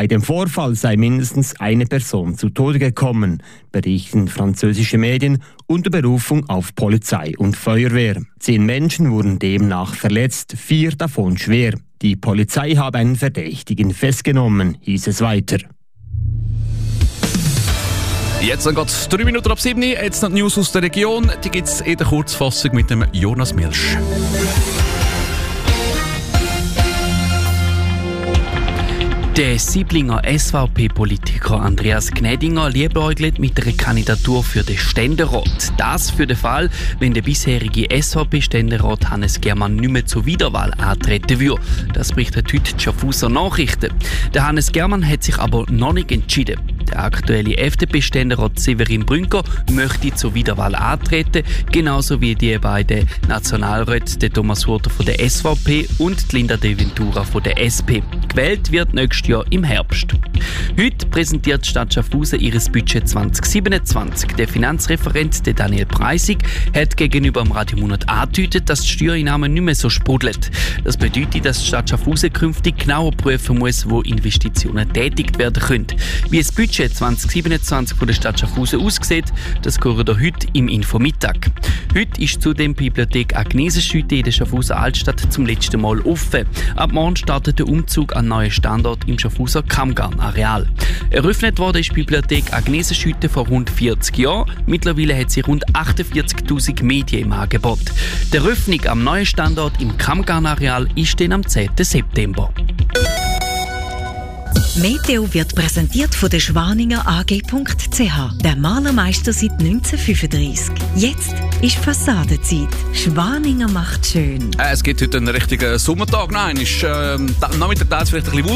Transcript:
Bei dem Vorfall sei mindestens eine Person zu Tode gekommen, berichten französische Medien unter Berufung auf Polizei und Feuerwehr. 10 Menschen wurden demnach verletzt, 4 davon schwer. Die Polizei habe einen Verdächtigen festgenommen, hieß es weiter. Jetzt dann geht 3 Minuten ab 7 Uhr. Jetzt noch die News aus der Region. Die gibt es in der Kurzfassung mit dem Jonas Milsch. Der Sieblinger SVP-Politiker Andreas Gnädinger liebäugelt mit einer Kandidatur für den Ständerat. Das für den Fall, wenn der bisherige SVP-Ständerat Hannes Germann nicht mehr zur Wiederwahl antreten würde. Das berichtet heute die Schaffhauser Nachrichten. Der Hannes Germann hat sich aber noch nicht entschieden. Der aktuelle FDP-Ständerat Severin Brünker möchte zur Wiederwahl antreten, genauso wie die beiden Nationalräte, der Thomas Hutter von der SVP und die Linda De Ventura von der SP. Gewählt wird nächstes Jahr im Herbst. Heute präsentiert die Stadt Schaffhausen ihr Budget 2027. Der Finanzreferent der Daniel Preissig hat gegenüber dem Radiomonat angedeutet, dass die Steuereinnahmen nicht mehr so sprudeln. Das bedeutet, dass die Stadt Schaffhausen künftig genauer prüfen muss, wo Investitionen tätigt werden können. Wie das Budget 2027 von der Stadt Schaffhausen aussieht, das hören wir heute im Infomittag. Heute ist zudem die Bibliothek Agnesenschütte in der Schaffhauser Altstadt zum letzten Mal offen. Ab morgen startet der Umzug an neuen Standort im Schaffhauser Kammgarn-Areal. Eröffnet wurde die Bibliothek Agnesenschütte vor rund 40 Jahren. Mittlerweile hat sie rund 48.000 Medien im Angebot. Die Eröffnung am neuen Standort im Kammgarn-Areal ist dann am 10. September. Meteo wird präsentiert von der Schwaninger AG.ch, der Malermeister seit 1935. Jetzt ist Fassadenzeit. Schwaninger macht schön. Es gibt heute einen richtigen Sommertag. Nein, ist Nachmittag vielleicht ein bisschen